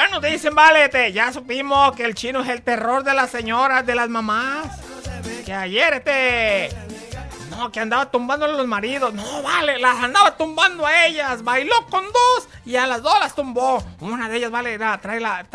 acá nos dicen, vale, ya supimos que el chino es el terror de las señoras, de las mamás. Que ayer no, que andaba tumbando a los maridos. No, vale, las andaba tumbando a ellas. Bailó con dos y a las dos las tumbó. Una de ellas, vale, trae